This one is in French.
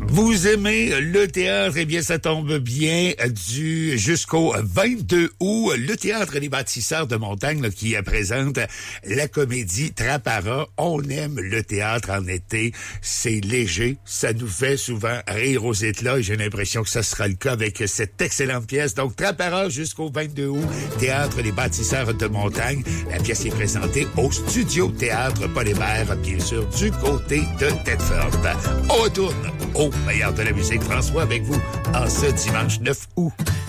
Vous aimez le théâtre? Eh bien, ça tombe bien jusqu'au 22 août. Le Théâtre des Bâtisseurs de Montagne là, qui présente la comédie Trapara. On aime le théâtre en été. C'est léger. Ça nous fait souvent rire aux éclats et j'ai l'impression que ça sera le cas avec cette excellente pièce. Donc, Trapara jusqu'au 22 août. Théâtre des Bâtisseurs de Montagne. La pièce est présentée au Studio Théâtre Paul Hébert, bien sûr, du côté de Thetford. On retourne au meilleur de la musique, François, avec vous en ce dimanche 9 août.